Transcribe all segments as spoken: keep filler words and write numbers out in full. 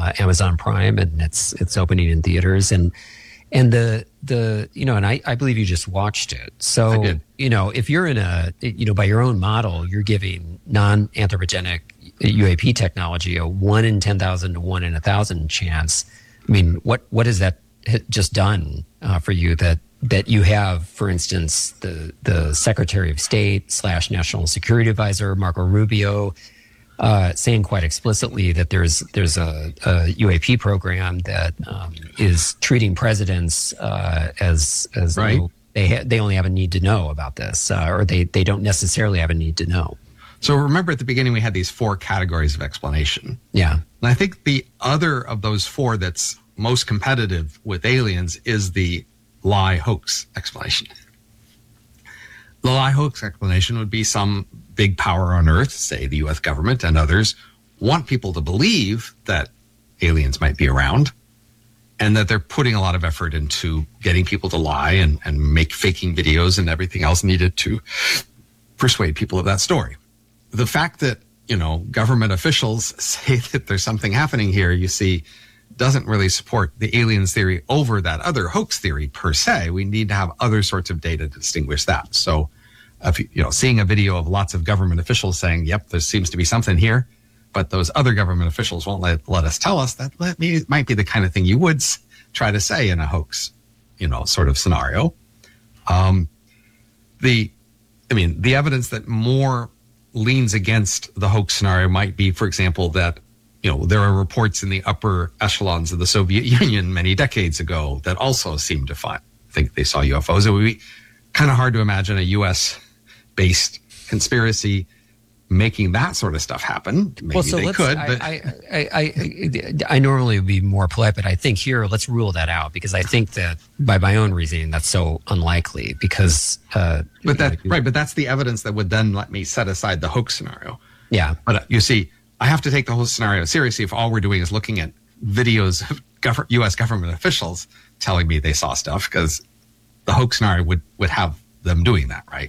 uh, Amazon Prime, and it's it's opening in theaters. And and the the you know, and I, I believe you just watched it. So you know, if you're in a you know by your own model, you're giving non-anthropogenic U A P technology a one in ten thousand to one in a thousand chance. I mean, what what has that just done uh, for you that that you have, for instance, the the Secretary of State slash National Security Advisor Marco Rubio uh, saying quite explicitly that there's there's a, a U A P program that um, is treating presidents uh, as as right. though they ha- they only have a need to know about this, uh, or they they don't necessarily have a need to know. So remember at the beginning we had these four categories of explanation. Yeah, and I think the other of those four that's most competitive with aliens is the lie hoax explanation. The lie hoax explanation would be some big power on Earth, say the U S government and others, want people to believe that aliens might be around and that they're putting a lot of effort into getting people to lie and, and make faking videos and everything else needed to persuade people of that story. The fact that, you know, government officials say that there's something happening here, you see, doesn't really support the aliens theory over that other hoax theory per se. We need to have other sorts of data to distinguish that. So, if, you know, seeing a video of lots of government officials saying, yep, there seems to be something here, but those other government officials won't let, let us tell us, that let me, might be the kind of thing you would s- try to say in a hoax, you know, sort of scenario. Um, the, I mean, the evidence that more leans against the hoax scenario might be, for example, that you know, there are reports in the upper echelons of the Soviet Union many decades ago that also seem to find, think they saw U F Os. It would be kind of hard to imagine a U S-based conspiracy making that sort of stuff happen. Maybe well, so they could, I, but... I, I, I, I normally would be more polite, but I think here, let's rule that out because I think that by my own reasoning, that's so unlikely because... Uh, but that, right, but that's the evidence that would then let me set aside the hoax scenario. Yeah. But uh, you see... I have to take the whole scenario seriously if all we're doing is looking at videos of gov- U S government officials telling me they saw stuff, because the hoax scenario would, would have them doing that, right?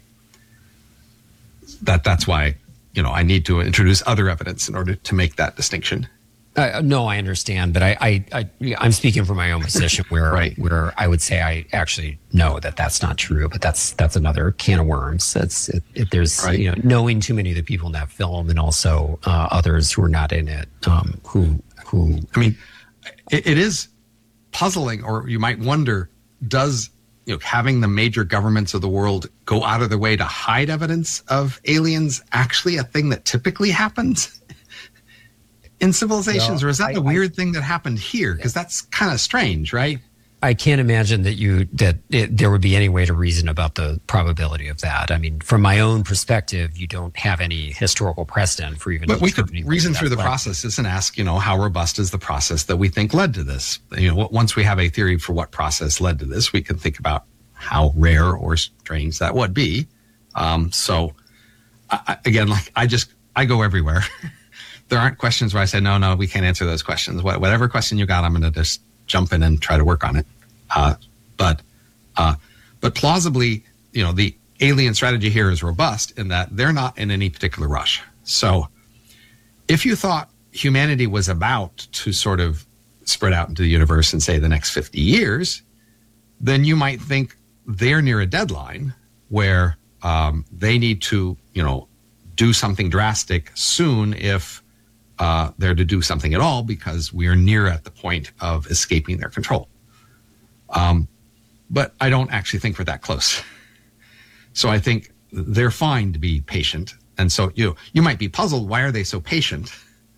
That That's why, you know, I need to introduce other evidence in order to make that distinction. Uh, no, I understand, but I, I, I, I'm speaking from my own position where, right. where I would say I actually know that that's not true, but that's that's another can of worms. That's it, it, there's right. you know knowing too many of the people in that film, and also uh, others who are not in it. Um, who who I mean, it, it is puzzling, or you might wonder: does you know having the major governments of the world go out of their way to hide evidence of aliens actually a thing that typically happens in civilizations, no, or is that I, a weird I, thing that happened here? Because that's kind of strange, right? I can't imagine that you that it, there would be any way to reason about the probability of that. I mean, from my own perspective, you don't have any historical precedent for even. But we could reason through the led. processes and ask, you know, how robust is the process that we think led to this? You know, once we have a theory for what process led to this, we can think about how rare or strange that would be. Um, so, I, again, like I just I go everywhere. There aren't questions where I say, no, no, we can't answer those questions. Whatever question you got, I'm going to just jump in and try to work on it. Uh, but, uh, but plausibly, you know, the alien strategy here is robust in that they're not in any particular rush. So if you thought humanity was about to sort of spread out into the universe in, say, the next fifty years, then you might think they're near a deadline where um, they need to, you know, do something drastic soon if uh, they're to do something at all, because we are near at the point of escaping their control. Um, but I don't actually think we're that close. So I think they're fine to be patient. And so you you might be puzzled, why are they so patient?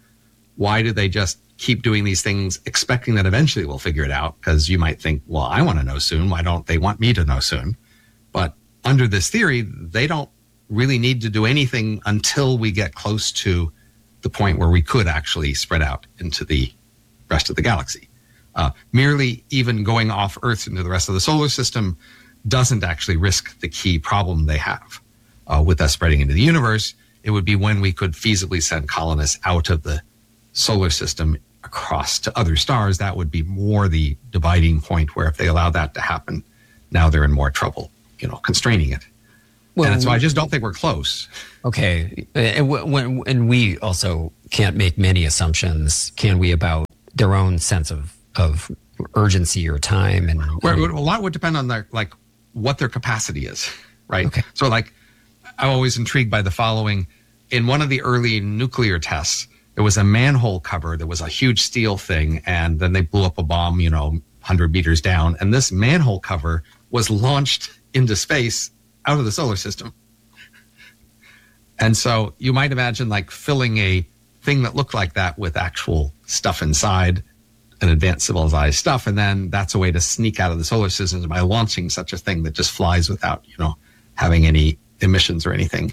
Why do they just keep doing these things expecting that eventually we'll figure it out? Because you might think, well, I want to know soon. Why don't they want me to know soon? But under this theory, they don't really need to do anything until we get close to the point where we could actually spread out into the rest of the galaxy. Uh, merely even going off Earth into the rest of the solar system doesn't actually risk the key problem they have uh, with us spreading into the universe. It would be when we could feasibly send colonists out of the solar system across to other stars. That would be more the dividing point, where if they allow that to happen, now they're in more trouble, you know, constraining it. Well, and so I just don't think we're close. Okay. And, when, and we also can't make many assumptions, can we, about their own sense of of urgency or time, and, and well, a lot would depend on their like what their capacity is, right? Okay. So like I'm always intrigued by the following. In one of the early nuclear tests, there was a manhole cover that was a huge steel thing, and then they blew up a bomb, you know, one hundred meters down, and this manhole cover was launched into space out of the solar system. And so you might imagine like filling a thing that looked like that with actual stuff inside, an advanced civilized stuff, and then that's a way to sneak out of the solar system by launching such a thing that just flies without, you know, having any emissions or anything.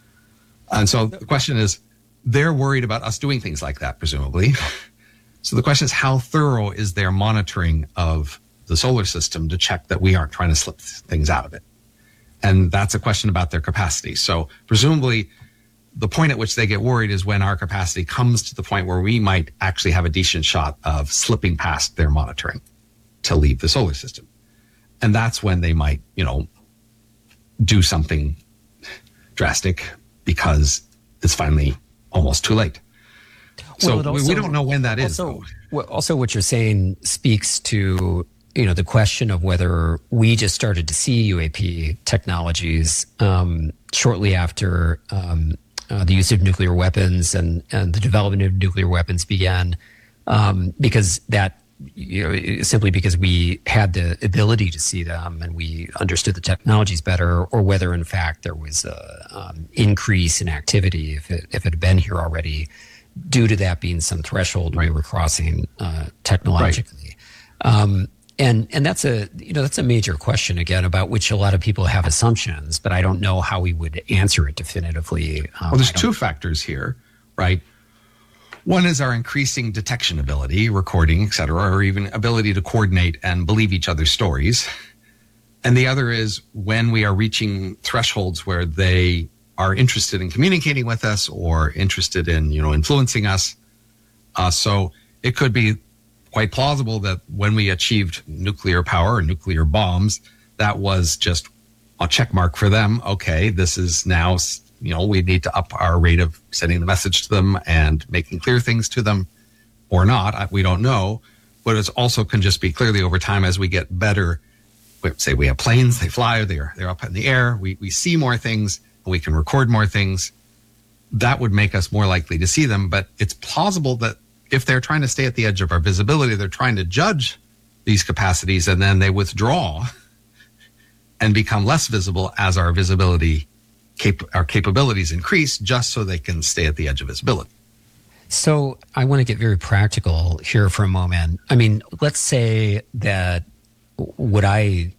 And so the question is, they're worried about us doing things like that, presumably. So the question is, how thorough is their monitoring of the solar system to check that we aren't trying to slip things out of it? And that's a question about their capacity. So presumably the point at which they get worried is when our capacity comes to the point where we might actually have a decent shot of slipping past their monitoring to leave the solar system. And that's when they might, you know, do something drastic because it's finally almost too late. So well, also, we don't know when that is. Also, also, what you're saying speaks to, you know, the question of whether we just started to see U A P technologies um, shortly after um, uh, the use of nuclear weapons and, and the development of nuclear weapons began, um, because that, you know, simply because we had the ability to see them and we understood the technologies better, or whether in fact there was a um, increase in activity if it, if it had been here already, due to that being some threshold right. we were crossing uh, technologically. Right. Um, and and that's a you know that's a major question again about which a lot of people have assumptions, but I don't know how we would answer it definitively. Um, well, there's two factors here, right? One is our increasing detection ability, recording, et cetera, or even ability to coordinate and believe each other's stories. And the other is when we are reaching thresholds where they are interested in communicating with us or interested in, you know, influencing us. Uh, so it could be quite plausible that when we achieved nuclear power or nuclear bombs, that was just a check mark for them. Okay, this is now, you know, we need to up our rate of sending the message to them and making clear things to them, or not. We don't know. But it also can just be clearly over time as we get better. Say we have planes, they fly, they're they're up in the air. We we see more things. We can record more things. That would make us more likely to see them. But it's plausible that if they're trying to stay at the edge of our visibility, they're trying to judge these capacities, and then they withdraw and become less visible as our visibility, cap- our capabilities increase, just so they can stay at the edge of visibility. So I want to get very practical here for a moment. I mean, let's say that what I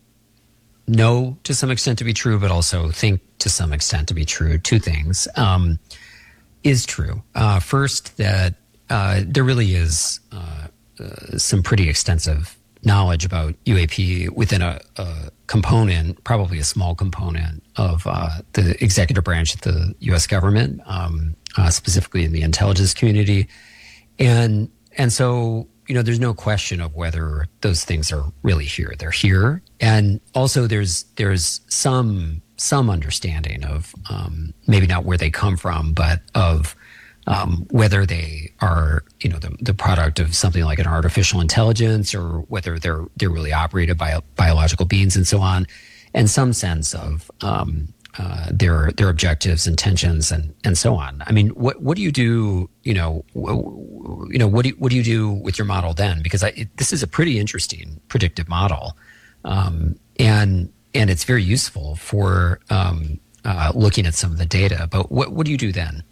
know to some extent to be true, but also think to some extent to be true, two things, um, is true. Uh, first, that uh, there really is uh, uh, some pretty extensive knowledge about U A P within a, a component, probably a small component of uh, the executive branch of the U S government, um, uh, specifically in the intelligence community. And and so, you know, there's no question of whether those things are really here. They're here. And also there's there's some some understanding of um, maybe not where they come from, but of um, whether they are, you know, the, the product of something like an artificial intelligence, or whether they're they're really operated by biological beings and so on, and some sense of um, uh, their their objectives, intentions, and and so on. I mean, what what do you do? You know, w- you know, what do you, what do you do with your model then? Because I, it, this is a pretty interesting predictive model, um, and and it's very useful for um, uh, looking at some of the data. But what what do you do then?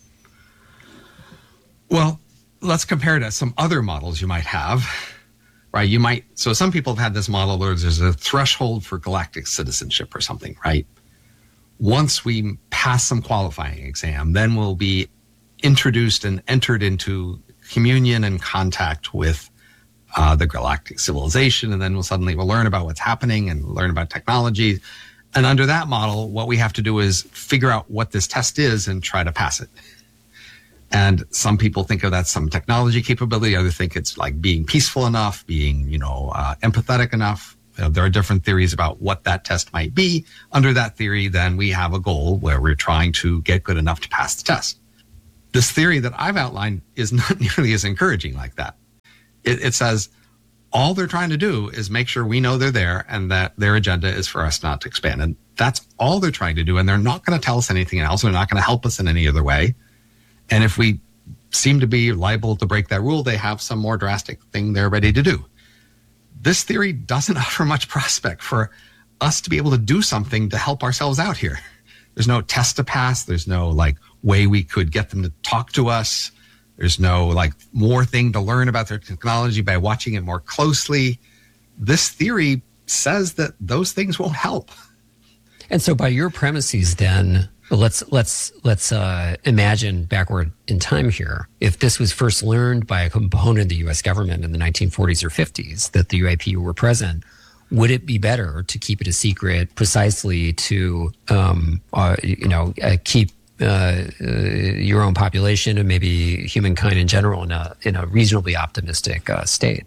Well, let's compare it to some other models you might have, right? You might, so some people have had this model where there's a threshold for galactic citizenship or something, right? Once we pass some qualifying exam, then we'll be introduced and entered into communion and contact with uh, the galactic civilization, and then we'll suddenly we'll learn about what's happening and learn about technology. And under that model, what we have to do is figure out what this test is and try to pass it. And some people think of that some technology capability. Others think it's like being peaceful enough, being, you know, uh, empathetic enough. You know, there are different theories about what that test might be. Under that theory, then we have a goal where we're trying to get good enough to pass the test. This theory that I've outlined is not nearly as encouraging like that. It, it says all they're trying to do is make sure we know they're there and that their agenda is for us not to expand. And that's all they're trying to do. And they're not going to tell us anything else. They're not going to help us in any other way. And if we seem to be liable to break that rule, they have some more drastic thing they're ready to do. This theory doesn't offer much prospect for us to be able to do something to help ourselves out here. There's no test to pass. There's no like way we could get them to talk to us. There's no like more thing to learn about their technology by watching it more closely. This theory says that those things won't help. And so by your premises then, let's let's let's uh, imagine backward in time here. If this was first learned by a component of the U S government in the nineteen forties or fifties that the U A P were present, would it be better to keep it a secret precisely to um, uh, you know uh, keep uh, uh, your own population and maybe humankind in general in a in a reasonably optimistic uh, state?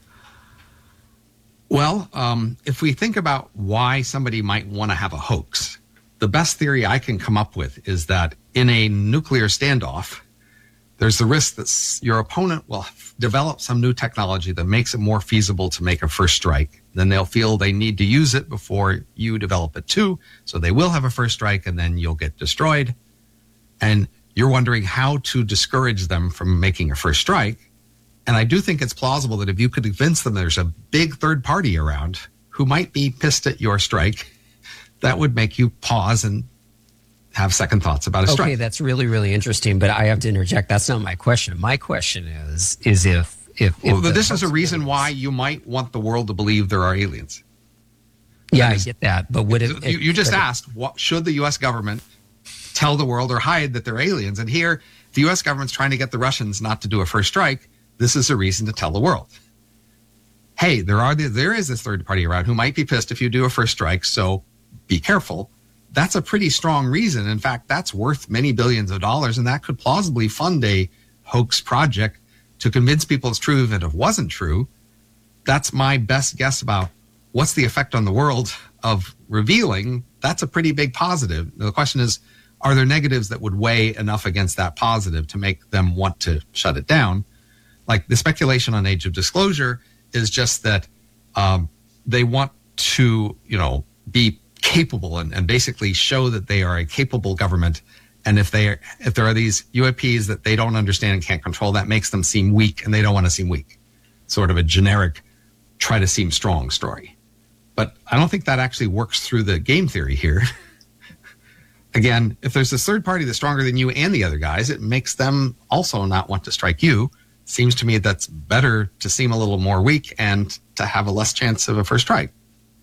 Well, um, if we think about why somebody might want to have a hoax, the best theory I can come up with is that in a nuclear standoff, there's the risk that your opponent will develop some new technology that makes it more feasible to make a first strike. Then they'll feel they need to use it before you develop it too. So they will have a first strike and then you'll get destroyed. And you're wondering how to discourage them from making a first strike. And I do think it's plausible that if you could convince them there's a big third party around who might be pissed at your strike, that would make you pause and have second thoughts about a strike. Okay, that's really, really interesting, but I have to interject. That's not my question. My question is, is if... if, if well, this is a reason why you might want the world to believe there are aliens. Yeah, I get that, but would it... You, you just asked, what, should the U S government tell the world or hide that they're aliens? And here, the U S government's trying to get the Russians not to do a first strike. This is a reason to tell the world. Hey, there are there is this third party around who might be pissed if you do a first strike, so be careful. That's a pretty strong reason. In fact, that's worth many billions of dollars, and that could plausibly fund a hoax project to convince people it's true that it wasn't true. That's my best guess about what's the effect on the world of revealing. That's a pretty big positive. The question is, are there negatives that would weigh enough against that positive to make them want to shut it down? Like the speculation on age of disclosure is just that um, they want to, you know, be capable and, and basically show that they are a capable government. And if they are, if there are these U A Ps that they don't understand and can't control, that makes them seem weak, and they don't want to seem weak. Sort of a generic try to seem strong story. But I don't think that actually works through the game theory here. Again, if there's this third party that's stronger than you and the other guys, it makes them also not want to strike you. Seems to me that's better to seem a little more weak and to have a less chance of a first strike.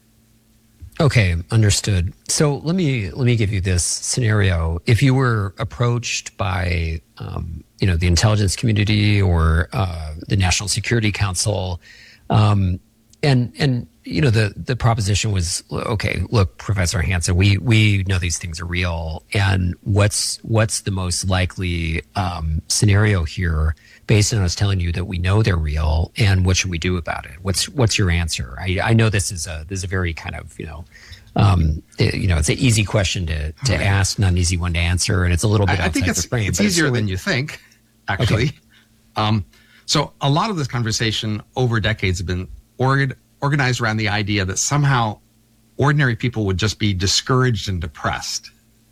Okay, understood. So let me let me give you this scenario. If you were approached by um, you know the intelligence community or uh, the National Security Council, um, and and you know the the proposition was, okay, look, Professor Hansen, we we know these things are real, and what's what's the most likely um, scenario here, based on us telling you that we know they're real, and what should we do about it? What's what's your answer? I, I know this is a this is a very kind of you know, um, it, you know, it's an easy question to to right. ask, not an easy one to answer, and it's a little bit. I, outside I think it's the frame, it's easier it's really, than you think, actually. Okay. Um, so a lot of this conversation over decades have been org- organized around the idea that somehow ordinary people would just be discouraged and depressed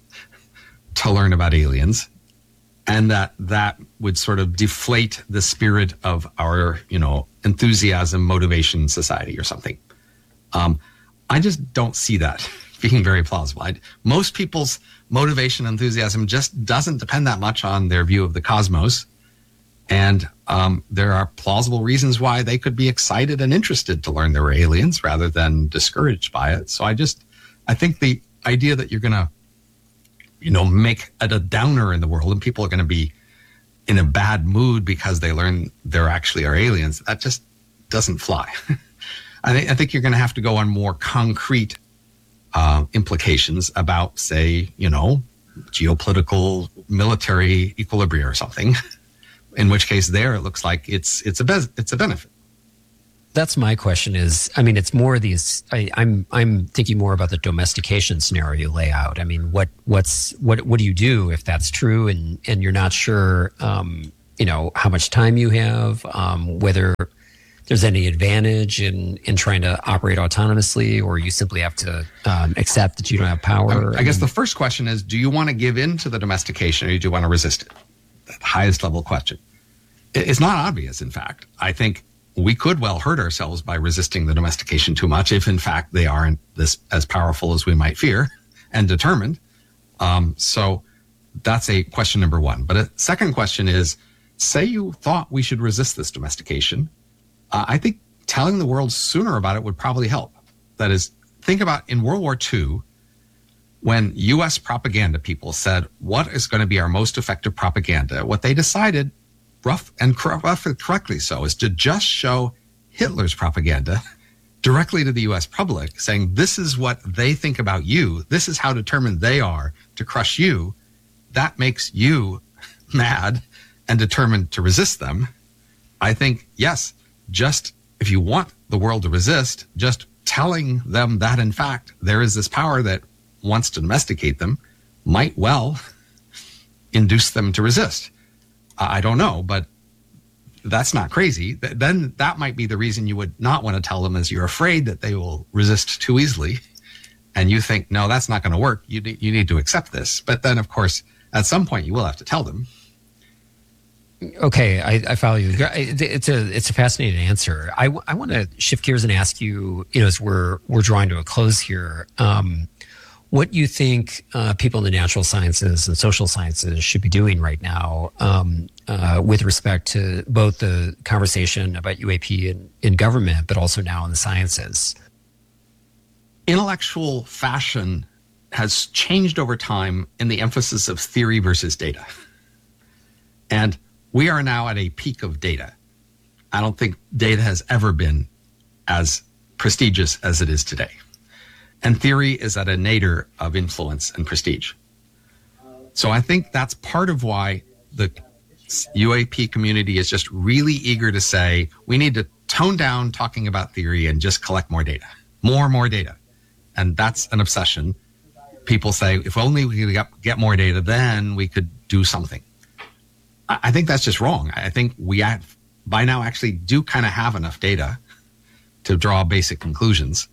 to learn about aliens. And that that would sort of deflate the spirit of our, you know, enthusiasm, motivation society or something. Um, I just don't see that being very plausible. I, most people's motivation, enthusiasm just doesn't depend that much on their view of the cosmos. And um, there are plausible reasons why they could be excited and interested to learn there were aliens rather than discouraged by it. So I just, I think the idea that you're going to, you know, make it a downer in the world and people are going to be in a bad mood because they learn there actually are aliens, that just doesn't fly. I, th- I think you're going to have to go on more concrete uh, implications about, say, you know, geopolitical military equilibrium or something, in which case there it looks like it's it's a be- it's a benefit. That's my question is, I mean, it's more these, I, I'm I'm thinking more about the domestication scenario you lay out. I mean, what what's what what do you do if that's true and, and you're not sure, um, you know, how much time you have, um, whether, there's any advantage in, in trying to operate autonomously, or you simply have to um, accept that you don't have power? I, I guess the first question is, do you want to give in to the domestication, or do you want to resist it? That highest level question. It's not obvious, in fact. I think we could well hurt ourselves by resisting the domestication too much if, in fact, they aren't this as powerful as we might fear and determined. Um, so that's a question number one. But a second question is, say you thought we should resist this domestication. Uh, I think telling the world sooner about it would probably help. That is, think about in World War Two, when U S propaganda people said, what is going to be our most effective propaganda? What they decided, rough and cor- rough and correctly so, is to just show Hitler's propaganda directly to the U S public, saying this is what they think about you. This is how determined they are to crush you. That makes you mad and determined to resist them. I think, yes, just if you want the world to resist, just telling them that, in fact, there is this power that wants to domesticate them might well induce them to resist. I don't know, but that's not crazy. Then that might be the reason you would not want to tell them, is you're afraid that they will resist too easily. And you think, no, that's not going to work. You, you need to accept this. But then, of course, at some point you will have to tell them. Okay, I, I follow you. It's a it's a fascinating answer. I, I want to shift gears and ask you, you know, as we're we're drawing to a close here, um, what you think uh, people in the natural sciences and social sciences should be doing right now um, uh, with respect to both the conversation about U A P in, in government, but also now in the sciences. Intellectual fashion has changed over time in the emphasis of theory versus data. And we are now at a peak of data. I don't think data has ever been as prestigious as it is today. And theory is at a nadir of influence and prestige. So I think that's part of why the U A P community is just really eager to say, we need to tone down talking about theory and just collect more data, more and more data. And that's an obsession. People say, if only we could get more data, then we could do something. I think that's just wrong. I think we have, by now actually do kind of have enough data to draw basic conclusions.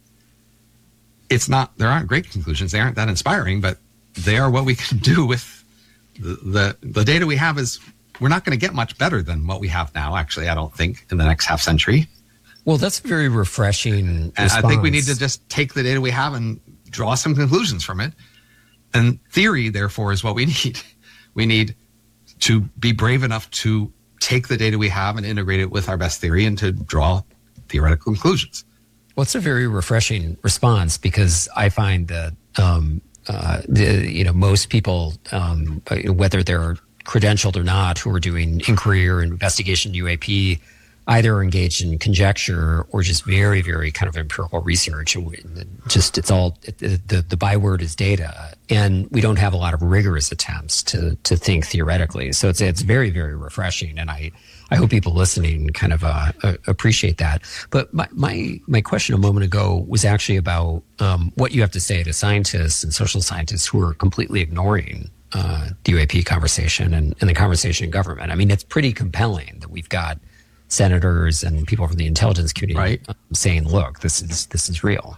It's not, there aren't great conclusions. They aren't that inspiring, but they are what we can do with the, the, the data we have. Is we're not going to get much better than what we have now, actually, I don't think, in the next half century. Well, that's very refreshing. And I think we need to just take the data we have and draw some conclusions from it. And theory, therefore, is what we need. We need to be brave enough to take the data we have and integrate it with our best theory and to draw theoretical conclusions. Well, it's a very refreshing response, because I find that, um, uh, the, you know, most people, um, whether they're credentialed or not, who are doing inquiry or investigation U A P, either are engaged in conjecture or just very, very kind of empirical research. Just it's all the the byword is data, and we don't have a lot of rigorous attempts to to think theoretically. So it's it's very, very refreshing, and I I hope people listening kind of uh, appreciate that. But my my my question a moment ago was actually about um, what you have to say to scientists and social scientists who are completely ignoring uh, the U A P conversation and, and the conversation in government. I mean, it's pretty compelling that we've got senators and people from the intelligence community right. um, saying, look, this is this is real.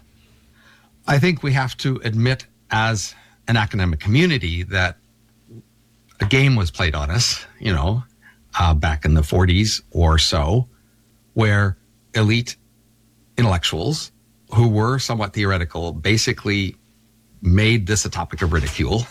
I think we have to admit as an academic community that a game was played on us, you know, uh, back in the forties or so, where elite intellectuals who were somewhat theoretical basically made this a topic of ridicule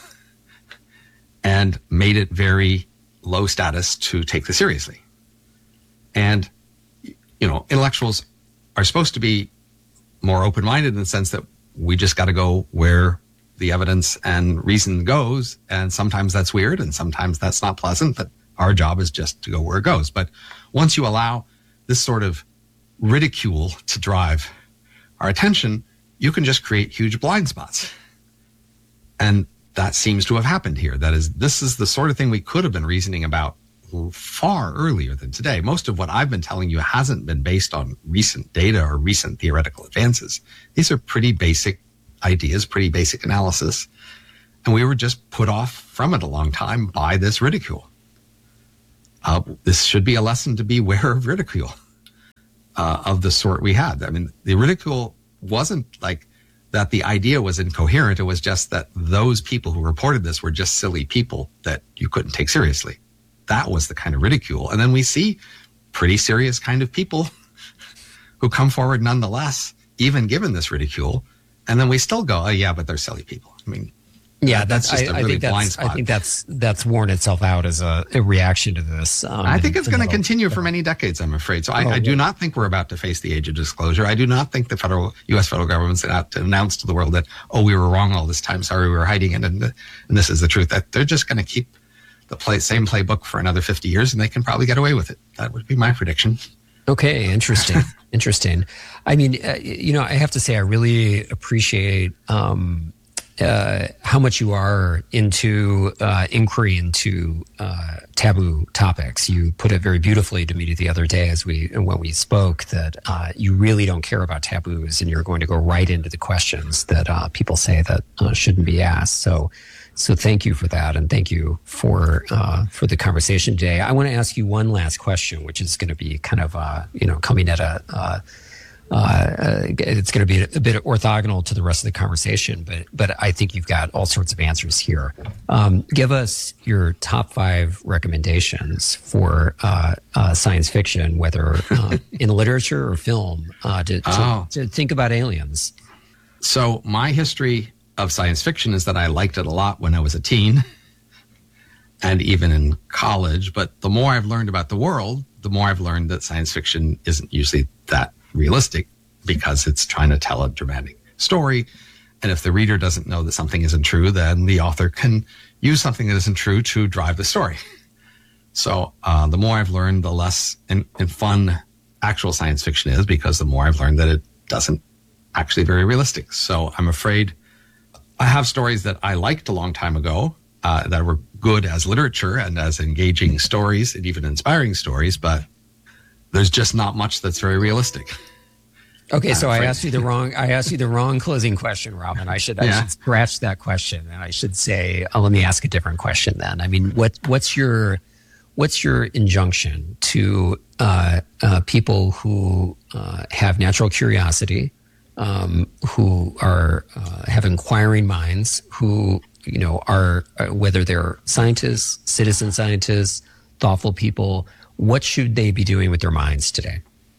and made it very low status to take this seriously. And, you know, intellectuals are supposed to be more open-minded in the sense that we just got to go where the evidence and reason goes. And sometimes that's weird and sometimes that's not pleasant, but our job is just to go where it goes. But once you allow this sort of ridicule to drive our attention, you can just create huge blind spots. And that seems to have happened here. That is, this is the sort of thing we could have been reasoning about far earlier than today. Most of what I've been telling you hasn't been based on recent data or recent theoretical advances. These are pretty basic ideas, pretty basic analysis. And we were just put off from it a long time by this ridicule. Uh, this should be a lesson to beware of ridicule. uh, of the sort we had. I mean, the ridicule wasn't like that the idea was incoherent. It was just that those people who reported this were just silly people that you couldn't take seriously. That was the kind of ridicule. And then we see pretty serious kind of people who come forward nonetheless, even given this ridicule. And then we still go, oh, yeah, but they're silly people. I mean, yeah, that's, that's just I, a really I think blind that's, spot. I think that's that's worn itself out as a, a reaction to this. Um, I think it's going to little, continue for many decades, I'm afraid. So I, oh, I do yeah. not think we're about to face the age of disclosure. I do not think the federal U S federal government's about to announce to the world that, oh, we were wrong all this time. Sorry, we were hiding it. And, and this is the truth. That they're just going to keep the play, same playbook for another fifty years, and they can probably get away with it. That would be my prediction. Okay, interesting. interesting. I mean, uh, you know, I have to say, I really appreciate um, uh, how much you are into uh, inquiry into uh, taboo topics. You put it very beautifully to me the other day as we when we spoke that uh, you really don't care about taboos, and you're going to go right into the questions that uh, people say that uh, shouldn't be asked. So. So thank you for that, and thank you for uh, for the conversation today. I want to ask you one last question, which is going to be kind of uh, you know coming at a uh, uh, it's going to be a bit orthogonal to the rest of the conversation, but but I think you've got all sorts of answers here. Um, give us your top five recommendations for uh, uh, science fiction, whether uh, in literature or film, uh, to, to, oh. to think about aliens. So my history of science fiction is that I liked it a lot when I was a teen and even in college. But the more I've learned about the world, the more I've learned that science fiction isn't usually that realistic because it's trying to tell a dramatic story. And if the reader doesn't know that something isn't true, then the author can use something that isn't true to drive the story. So uh, the more I've learned, the less in, in fun actual science fiction is, because the more I've learned that it doesn't actually very realistic. So I'm afraid I have stories that I liked a long time ago uh, that were good as literature and as engaging stories and even inspiring stories, but there's just not much that's very realistic. Okay, so I asked you the wrong. I asked you the wrong closing question, Robin. I should. I Yeah. should scratch that question, and I should say, uh, let me ask a different question. Then, I mean, what what's your what's your injunction to uh, uh, people who uh, have natural curiosity? Um, who are uh, have inquiring minds, who you know are uh, whether they're scientists, citizen scientists, thoughtful people. What should they be doing with their minds today?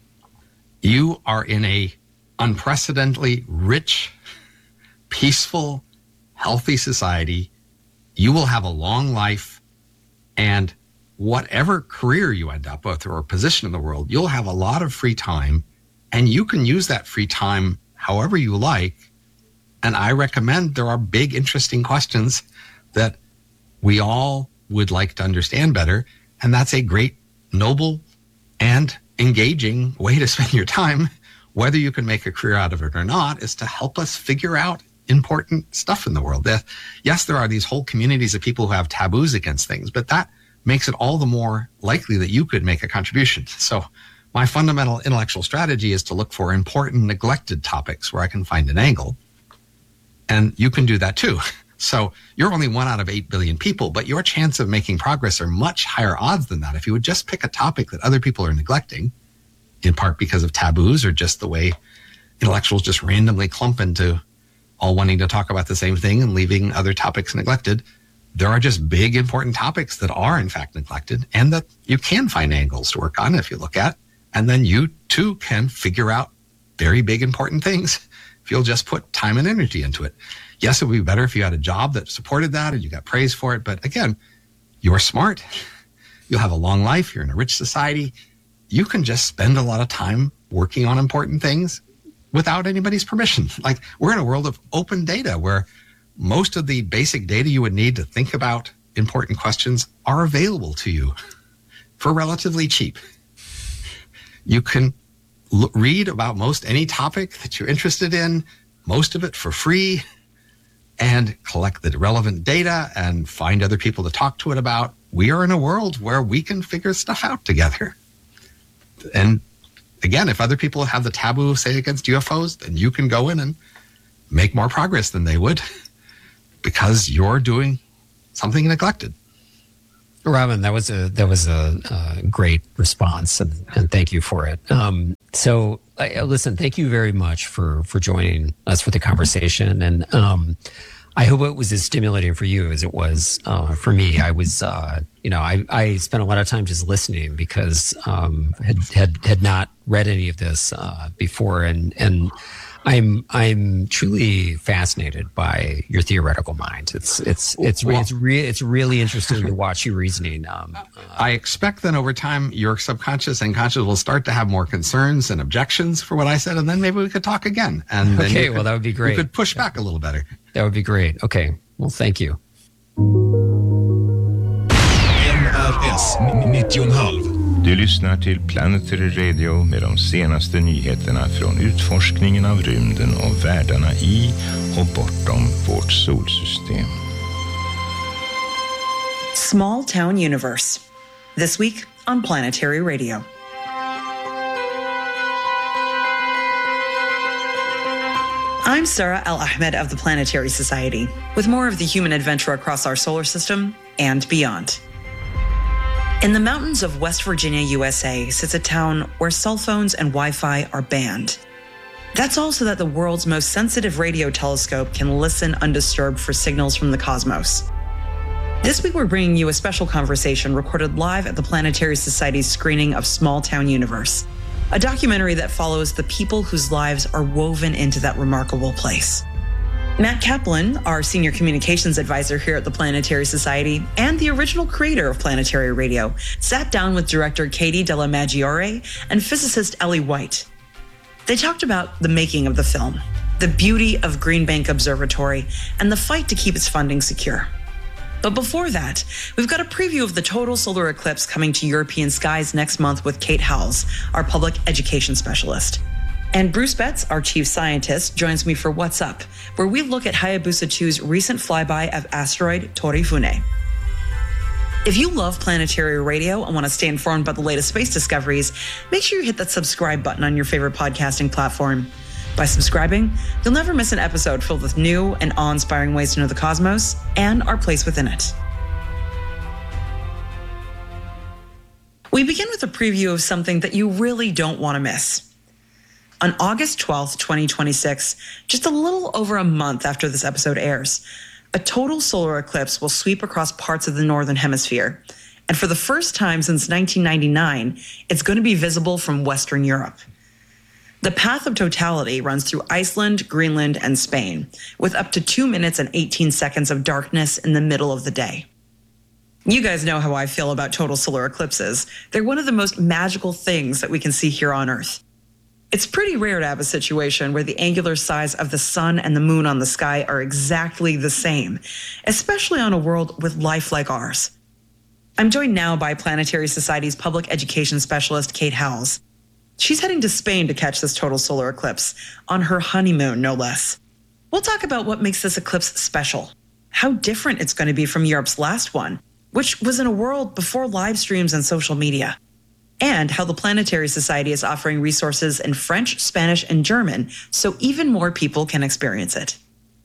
You are in a unprecedentedly rich, peaceful, healthy society. You will have a long life, and whatever career you end up with or position in the world, you'll have a lot of free time, and you can use that free time however you like. And I recommend there are big, interesting questions that we all would like to understand better. And that's a great, noble, and engaging way to spend your time. Whether you can make a career out of it or not is to help us figure out important stuff in the world. Yes, there are these whole communities of people who have taboos against things, but that makes it all the more likely that you could make a contribution. So my fundamental intellectual strategy is to look for important, neglected topics where I can find an angle. And you can do that too. So you're only one out of eight billion people, but your chance of making progress are much higher odds than that if you would just pick a topic that other people are neglecting, in part because of taboos or just the way intellectuals just randomly clump into all wanting to talk about the same thing and leaving other topics neglected. There are just big, important topics that are in fact neglected and that you can find angles to work on if you look at. And then you too can figure out very big, important things if you'll just put time and energy into it. Yes, it would be better if you had a job that supported that and you got praise for it. But again, you're smart. You'll have a long life. You're in a rich society. You can just spend a lot of time working on important things without anybody's permission. Like, we're in a world of open data where most of the basic data you would need to think about important questions are available to you for relatively cheap. You can l- read about most any topic that you're interested in, most of it for free, and collect the relevant data and find other people to talk to it about. We are in a world where we can figure stuff out together. And again, if other people have the taboo, say, against U F Os, then you can go in and make more progress than they would because you're doing something neglected. Robin, that was a that was a, a great response, and, and thank you for it. Um, so, uh, listen, thank you very much for for joining us for the conversation, and um, I hope it was as stimulating for you as it was uh, for me. I was, uh, you know, I, I spent a lot of time just listening because um, had had had not read any of this uh, before, and and. I'm I'm truly fascinated by your theoretical mind. It's it's it's well, it's re- it's really interesting to watch you reasoning. Um, uh, I expect that over time, your subconscious and conscious will start to have more concerns and objections for what I said, and then maybe we could talk again. And then okay, could, well that would be great. We could push back a little better. That would be great. Okay, well thank you. N R S nittio komma fem. Du lyssnar till Planetary Radio med de senaste nyheterna från utforskningen av rymden och världarna i och bortom vårt solsystem. Small Town Universe. This week on Planetary Radio. I'm Sarah Al-Ahmed of the Planetary Society, with more of the human adventure across our solar system and beyond. In the mountains of West Virginia, U S A, sits a town where cell phones and Wi-Fi are banned. That's also that the world's most sensitive radio telescope can listen undisturbed for signals from the cosmos. This week, we're bringing you a special conversation recorded live at the Planetary Society's screening of Small Town Universe, a documentary that follows the people whose lives are woven into that remarkable place. Matt Kaplan, our senior communications advisor here at the Planetary Society and the original creator of Planetary Radio, sat down with director Katie Della Maggiore and physicist Ellie White. They talked about the making of the film, the beauty of Green Bank Observatory, and the fight to keep its funding secure. But before that, we've got a preview of the total solar eclipse coming to European skies next month with Kate Howells, our public education specialist. And Bruce Betts, our chief scientist, joins me for What's Up, where we look at Hayabusa two's recent flyby of asteroid Torifune. If you love Planetary Radio and want to stay informed about the latest space discoveries, make sure you hit that subscribe button on your favorite podcasting platform. By subscribing, you'll never miss an episode filled with new and awe-inspiring ways to know the cosmos and our place within it. We begin with a preview of something that you really don't want to miss. On August twelfth, twenty twenty-six, just a little over a month after this episode airs, a total solar eclipse will sweep across parts of the Northern Hemisphere. And for the first time since nineteen ninety-nine, it's going to be visible from Western Europe. The path of totality runs through Iceland, Greenland, and Spain, with up to two minutes and eighteen seconds of darkness in the middle of the day. You guys know how I feel about total solar eclipses. They're one of the most magical things that we can see here on Earth. It's pretty rare to have a situation where the angular size of the sun and the moon on the sky are exactly the same, especially on a world with life like ours. I'm joined now by Planetary Society's public education specialist, Kate Howells. She's heading to Spain to catch this total solar eclipse, on her honeymoon, no less. We'll talk about what makes this eclipse special, how different it's going to be from Europe's last one, which was in a world before live streams and social media, and how the Planetary Society is offering resources in French, Spanish, and German so even more people can experience it.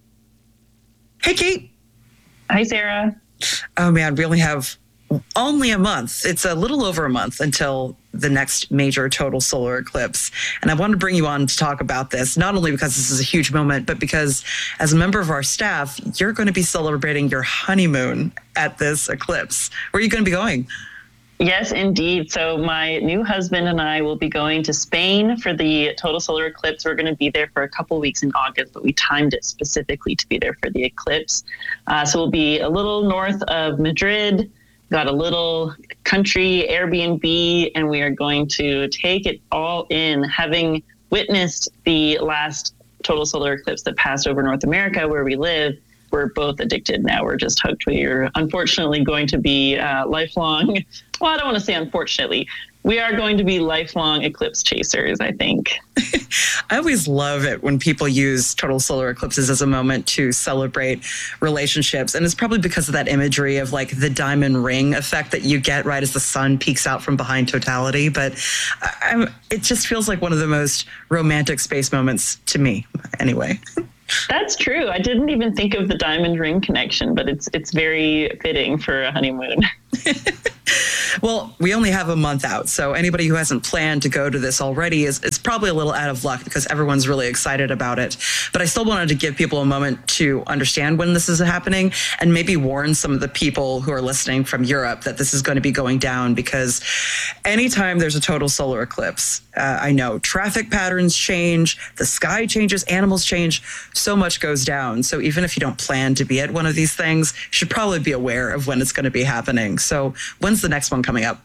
Hey, Kate. Hi, Sarah. Oh, man, we only have only a month. It's a little over a month until the next major total solar eclipse. And I want to bring you on to talk about this, not only because this is a huge moment, but because as a member of our staff, you're going to be celebrating your honeymoon at this eclipse. Where are you going to be going? Yes, indeed. So my new husband and I will be going to Spain for the total solar eclipse. We're going to be there for a couple weeks in August, but we timed it specifically to be there for the eclipse. Uh, so we'll be a little north of Madrid, got a little country Airbnb, and we are going to take it all in, having witnessed the last total solar eclipse that passed over North America where we live. We're both addicted now. We're just hooked. We are unfortunately going to be uh, lifelong. Well, I don't want to say unfortunately. We are going to be lifelong eclipse chasers, I think. I always love it when people use total solar eclipses as a moment to celebrate relationships. And it's probably because of that imagery of like the diamond ring effect that you get right as the sun peeks out from behind totality. But I'm, it just feels like one of the most romantic space moments to me, anyway. That's true. I didn't even think of the diamond ring connection, but it's it's very fitting for a honeymoon. Well, we only have a month out, so anybody who hasn't planned to go to this already is, is probably a little out of luck because everyone's really excited about it. But I still wanted to give people a moment to understand when this is happening and maybe warn some of the people who are listening from Europe that this is going to be going down, because anytime there's a total solar eclipse, uh, I know traffic patterns change, the sky changes, animals change, so much goes down. So even if you don't plan to be at one of these things, you should probably be aware of when it's going to be happening. So when's the next one coming up?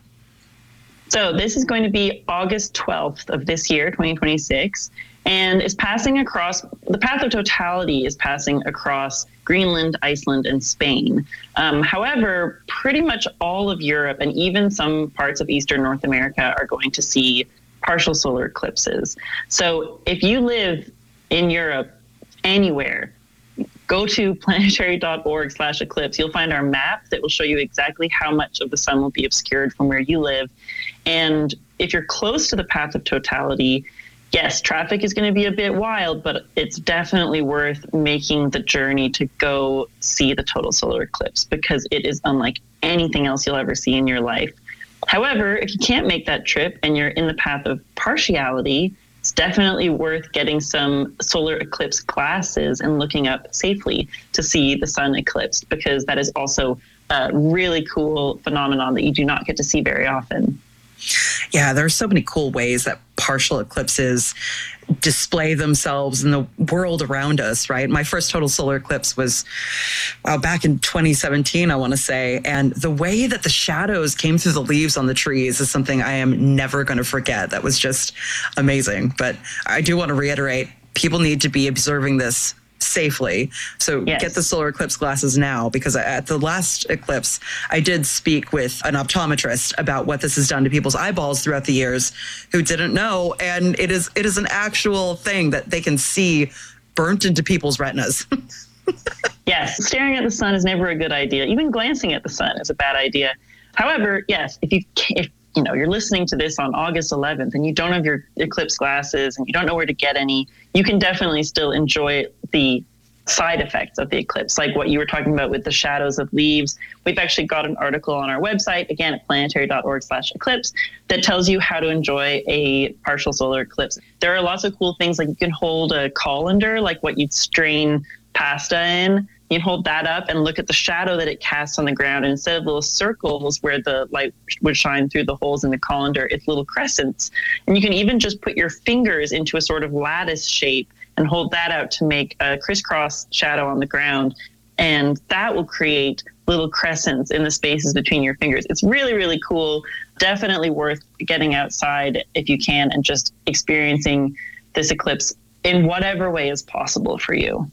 So this is going to be August twelfth of this year, twenty twenty-six, and it's passing across, the path of totality is passing across Greenland, Iceland, and Spain. Um, however, pretty much all of Europe and even some parts of Eastern North America are going to see partial solar eclipses. So if you live in Europe anywhere, go to planetary.org slash eclipse. You'll find our map that will show you exactly how much of the sun will be obscured from where you live. And if you're close to the path of totality, yes, traffic is going to be a bit wild, but it's definitely worth making the journey to go see the total solar eclipse because it is unlike anything else you'll ever see in your life. However, if you can't make that trip and you're in the path of partiality, it's definitely worth getting some solar eclipse glasses and looking up safely to see the sun eclipsed, because that is also a really cool phenomenon that you do not get to see very often. Yeah, there are so many cool ways that partial eclipses display themselves in the world around us, right? My first total solar eclipse was wow, back in twenty seventeen, I want to say. And the way that the shadows came through the leaves on the trees is something I am never going to forget. That was just amazing. But I do want to reiterate, people need to be observing this safely. So yes. Get the solar eclipse glasses now, because at the last eclipse, I did speak with an optometrist about what this has done to people's eyeballs throughout the years who didn't know. And it is it is an actual thing that they can see burnt into people's retinas. Yes, staring at the sun is never a good idea. Even glancing at the sun is a bad idea. However, yes, if you if you know you're listening to this on August eleventh and you don't have your eclipse glasses and you don't know where to get any, you can definitely still enjoy the side effects of the eclipse, like what you were talking about with the shadows of leaves. We've actually got an article on our website, again at planetary.org slash eclipse, that tells you how to enjoy a partial solar eclipse. There are lots of cool things, like you can hold a colander, like what you'd strain pasta in. You can hold that up and look at the shadow that it casts on the ground. And instead of little circles where the light would shine through the holes in the colander, it's little crescents. And you can even just put your fingers into a sort of lattice shape and hold that out to make a crisscross shadow on the ground. And that will create little crescents in the spaces between your fingers. It's really, really cool. Definitely worth getting outside if you can and just experiencing this eclipse in whatever way is possible for you.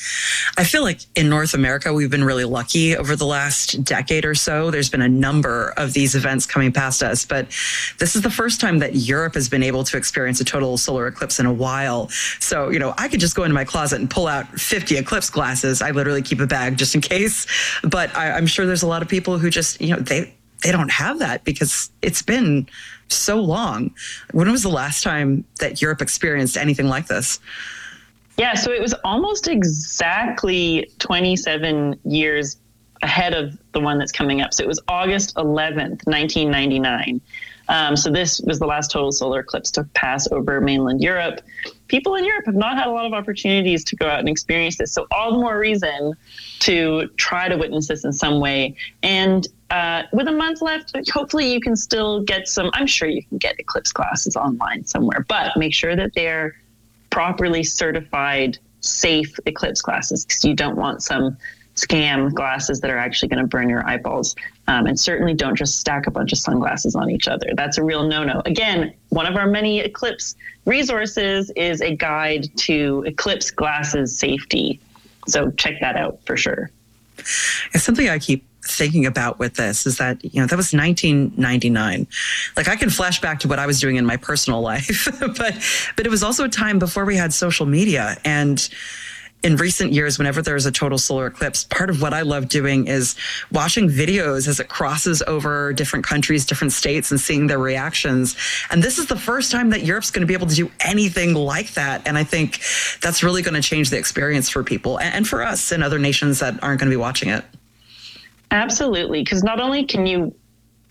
I feel like in North America, we've been really lucky over the last decade or so. There's been a number of these events coming past us, but this is the first time that Europe has been able to experience a total solar eclipse in a while. So, you know, I could just go into my closet and pull out fifty eclipse glasses. I literally keep a bag just in case. But I, I'm sure there's a lot of people who just, you know, they, they don't have that because it's been so long. When was the last time that Europe experienced anything like this? Yeah, so it was almost exactly twenty-seven years ahead of the one that's coming up. So it was August eleventh, nineteen ninety-nine. Um, so this was the last total solar eclipse to pass over mainland Europe. People in Europe have not had a lot of opportunities to go out and experience this. So all the more reason to try to witness this in some way. And uh, with a month left, hopefully you can still get some, I'm sure you can get eclipse glasses online somewhere, but make sure that they're properly certified, safe eclipse glasses, because you don't want some scam glasses that are actually going to burn your eyeballs. Um, and certainly don't just stack a bunch of sunglasses on each other. That's a real no-no. Again, one of our many eclipse resources is a guide to eclipse glasses safety. So check that out for sure. It's something I keep thinking about with this is that, you know, that was nineteen ninety-nine. Like I can flash back to what I was doing in my personal life, but, but it was also a time before we had social media. And in recent years, whenever there's a total solar eclipse, part of what I love doing is watching videos as it crosses over different countries, different states, and seeing their reactions. And this is the first time that Europe's going to be able to do anything like that. And I think that's really going to change the experience for people and, and for us and other nations that aren't going to be watching it. Absolutely, because not only can you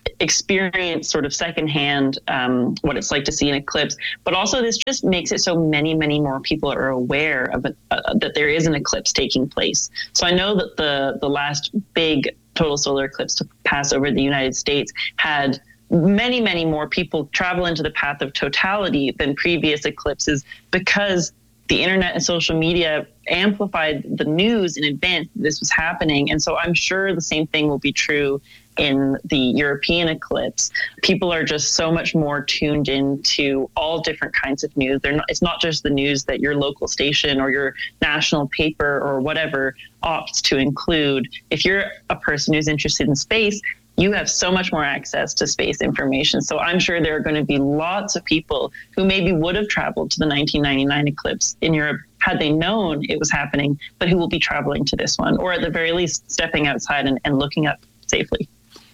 experience sort of secondhand um, what it's like to see an eclipse. But also this just makes it so many, many more people are aware of it, uh, that there is an eclipse taking place. So I know that the, the last big total solar eclipse to pass over the United States had many, many more people travel into the path of totality than previous eclipses, because the internet and social media amplified the news in advance that this was happening. And so I'm sure the same thing will be true in the European eclipse. People are just so much more tuned into all different kinds of news. They're not, it's not just the news that your local station or your national paper or whatever opts to include. If you're a person who's interested in space, you have so much more access to space information. So I'm sure there are going to be lots of people who maybe would have traveled to the nineteen ninety-nine eclipse in Europe had they known it was happening, but who will be traveling to this one, or at the very least stepping outside and, and looking up safely.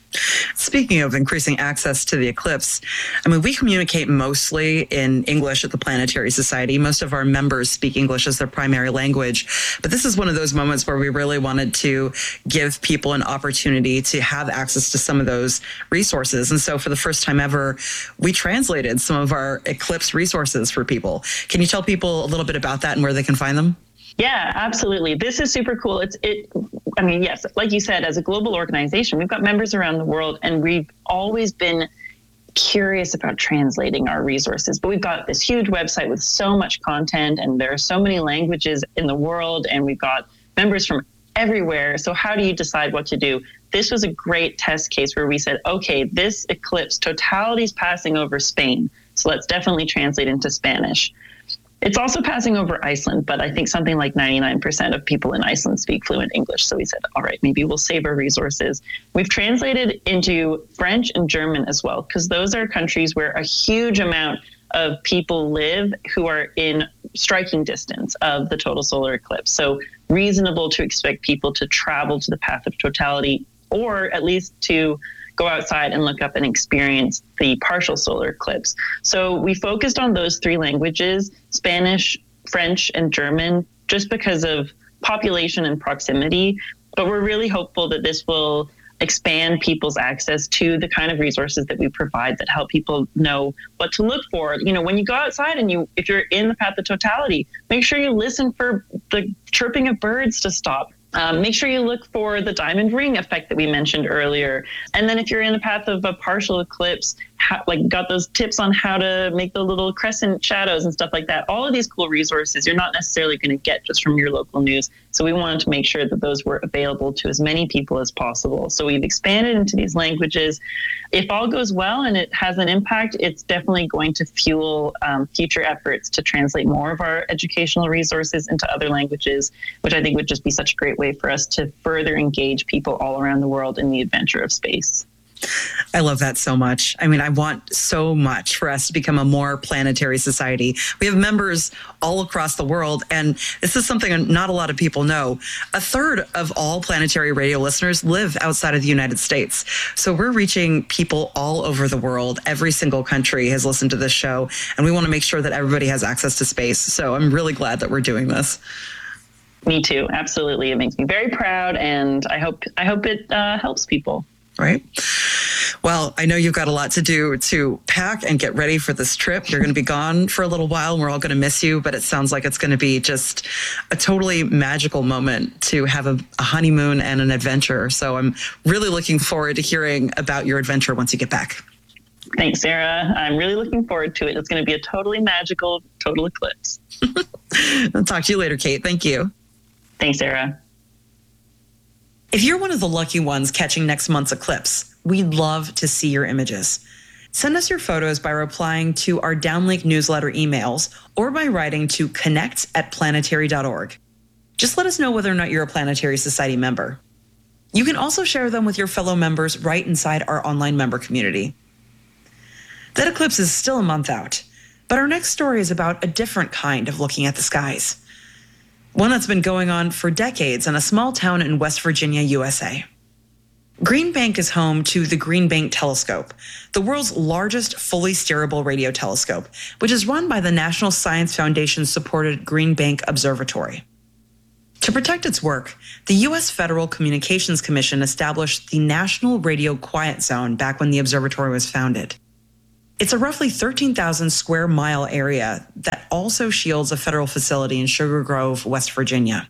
Speaking of increasing access to the eclipse, I mean, we communicate mostly in English at the Planetary Society. Most of our members speak English as their primary language. But this is one of those moments where we really wanted to give people an opportunity to have access to some of those resources. And so for the first time ever, we translated some of our eclipse resources for people. Can you tell people a little bit about that and where they can find them? Yeah, absolutely. This is super cool. It's it. I mean, yes, like you said, as a global organization, we've got members around the world, and we've always been curious about translating our resources. But we've got this huge website with so much content, and there are so many languages in the world, and we've got members from everywhere. So how do you decide what to do? This was a great test case where we said, okay, this eclipse totality is passing over Spain, so let's definitely translate into Spanish. It's also passing over Iceland, but I think something like ninety-nine percent of people in Iceland speak fluent English. So we said, all right, maybe we'll save our resources. We've translated into French and German as well, because those are countries where a huge amount of people live who are in striking distance of the total solar eclipse. So reasonable to expect people to travel to the path of totality, or at least to go outside and look up and experience the partial solar eclipse. So we focused on those three languages, Spanish, French, and German, just because of population and proximity. But we're really hopeful that this will expand people's access to the kind of resources that we provide that help people know what to look for. You know, when you go outside and you, if you're in the path of totality, make sure you listen for the chirping of birds to stop. Um, make sure you look for the diamond ring effect that we mentioned earlier. And then if you're in the path of a partial eclipse, how, like got those tips on how to make the little crescent shadows and stuff like that. All of these cool resources you're not necessarily going to get just from your local news. So we wanted to make sure that those were available to as many people as possible. So we've expanded into these languages. If all goes well and it has an impact, it's definitely going to fuel um, future efforts to translate more of our educational resources into other languages, which I think would just be such a great way for us to further engage people all around the world in the adventure of space. I love that so much. I mean, I want so much for us to become a more planetary society. We have members all across the world, and this is something not a lot of people know. A third of all planetary radio listeners live outside of the United States. So we're reaching people all over the world. Every single country has listened to this show, and we want to make sure that everybody has access to space. So I'm really glad that we're doing this. Me too. Absolutely. It makes me very proud, and I hope I hope it uh, helps people. Right. Well, I know you've got a lot to do to pack and get ready for this trip. You're going to be gone for a little while, and we're all going to miss you, but it sounds like it's going to be just a totally magical moment to have a, a honeymoon and an adventure. So I'm really looking forward to hearing about your adventure once you get back. Thanks, Sarah. I'm really looking forward to it. It's going to be a totally magical total eclipse. I'll talk to you later, Kate. Thank you. Thanks, Sarah. If you're one of the lucky ones catching next month's eclipse, we'd love to see your images. Send us your photos by replying to our Downlink newsletter emails or by writing to connect at planetary dot org. Just let us know whether or not you're a Planetary Society member. You can also share them with your fellow members right inside our online member community. That eclipse is still a month out, but our next story is about a different kind of looking at the skies. One that's been going on for decades in a small town in West Virginia, U S A. Green Bank is home to the Green Bank Telescope, the world's largest fully steerable radio telescope, which is run by the National Science Foundation-supported Green Bank Observatory. To protect its work, the U S Federal Communications Commission established the National Radio Quiet Zone back when the observatory was founded. It's a roughly thirteen thousand square mile area that also shields a federal facility in Sugar Grove, West Virginia.